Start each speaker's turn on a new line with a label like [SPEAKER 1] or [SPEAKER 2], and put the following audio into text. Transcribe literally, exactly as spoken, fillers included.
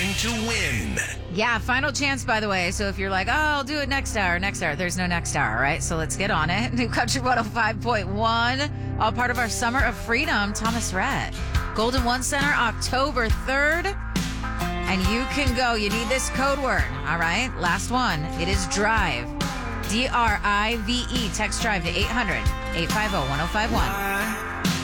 [SPEAKER 1] time to win.
[SPEAKER 2] Yeah, final chance, by the way. So if you're like, oh, I'll do it next hour, next hour, there's no next hour, right? So let's get on it. New Country one oh five point one, all part of our Summer of Freedom, Thomas Rhett. Golden One Center, October third. And you can go. You need this code word, all right? Last one. It is DRIVE. D R I V E. Text DRIVE to eight hundred, eight five zero, one zero five one.